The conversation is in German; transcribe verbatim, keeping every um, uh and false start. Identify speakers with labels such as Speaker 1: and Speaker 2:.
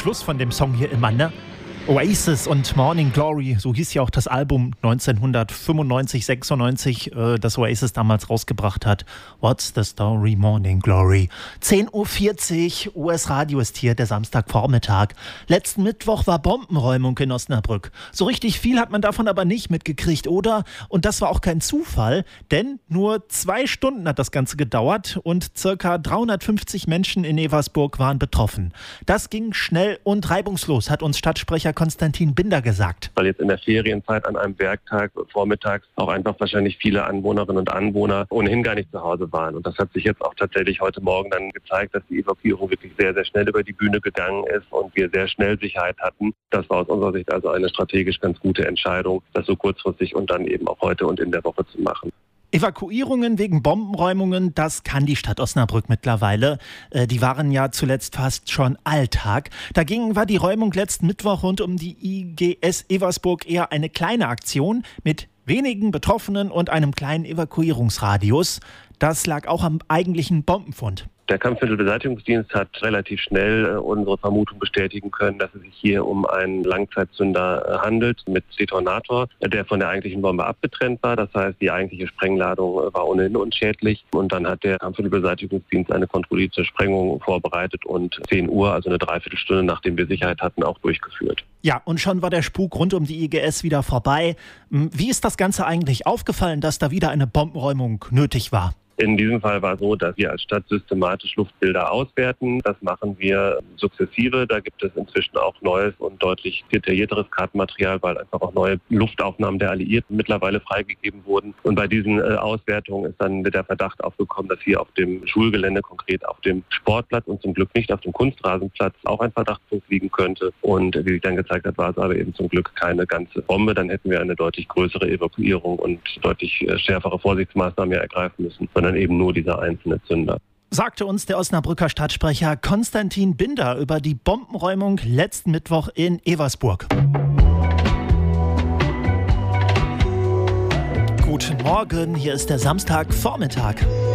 Speaker 1: Schluss von dem Song hier immer, ne? Oasis und Morning Glory, so hieß ja auch das Album neunzehnhundertfünfundneunzig, sechsundneunzig, äh, das Oasis damals rausgebracht hat. What's the Story, Morning Glory. zehn Uhr vierzig, U S Radio ist hier, der Samstagvormittag. Letzten Mittwoch war Bombenräumung in Osnabrück. So richtig viel hat man davon aber nicht mitgekriegt, oder? Und das war auch kein Zufall, denn nur zwei Stunden hat das Ganze gedauert und circa dreihundertfünfzig Menschen in Eversburg waren betroffen. Das ging schnell und reibungslos, hat uns Stadtsprecher Konstantin Binder gesagt.
Speaker 2: Weil jetzt in der Ferienzeit an einem Werktag vormittags auch einfach wahrscheinlich viele Anwohnerinnen und Anwohner ohnehin gar nicht zu Hause waren. Und das hat sich jetzt auch tatsächlich heute Morgen dann gezeigt, dass die Evakuierung wirklich sehr, sehr schnell über die Bühne gegangen ist und wir sehr schnell Sicherheit hatten. Das war aus unserer Sicht also eine strategisch ganz gute Entscheidung, das so kurzfristig und dann eben auch heute und in der Woche zu machen.
Speaker 1: Evakuierungen wegen Bombenräumungen, das kann die Stadt Osnabrück mittlerweile. Äh, die waren ja zuletzt fast schon Alltag. Dagegen war die Räumung letzten Mittwoch rund um die I G S Eversburg eher eine kleine Aktion mit wenigen Betroffenen und einem kleinen Evakuierungsradius. Das lag auch am eigentlichen Bombenfund.
Speaker 2: Der Kampfmittelbeseitigungsdienst hat relativ schnell äh, unsere Vermutung bestätigen können, dass es sich hier um einen Langzeitzünder äh, handelt mit Detonator, äh, der von der eigentlichen Bombe abgetrennt war. Das heißt, die eigentliche Sprengladung äh, war ohnehin unschädlich. Und dann hat der Kampfmittelbeseitigungsdienst eine kontrollierte Sprengung vorbereitet und zehn Uhr, also eine Dreiviertelstunde, nachdem wir Sicherheit hatten, auch durchgeführt.
Speaker 1: Ja, und schon war der Spuk rund um die I G S wieder vorbei. Wie ist das Ganze eigentlich aufgefallen, dass da wieder eine Bombenräumung nötig war?
Speaker 2: In diesem Fall war es so, dass wir als Stadt systematisch Luftbilder auswerten. Das machen wir sukzessive. Da gibt es inzwischen auch neues und deutlich detaillierteres Kartenmaterial, weil einfach auch neue Luftaufnahmen der Alliierten mittlerweile freigegeben wurden. Und bei diesen äh, Auswertungen ist dann der Verdacht aufgekommen, dass hier auf dem Schulgelände, konkret auf dem Sportplatz und zum Glück nicht auf dem Kunstrasenplatz, auch ein Verdachtspunkt liegen könnte. Und wie sich dann gezeigt hat, war es aber eben zum Glück keine ganze Bombe. Dann hätten wir eine deutlich größere Evakuierung und deutlich äh, schärfere Vorsichtsmaßnahmen ergreifen müssen, sondern eben nur dieser einzelne Zünder.
Speaker 1: Sagte uns der Osnabrücker Stadtsprecher Konstantin Binder über die Bombenräumung letzten Mittwoch in Eversburg. Guten Morgen, hier ist der Samstagvormittag.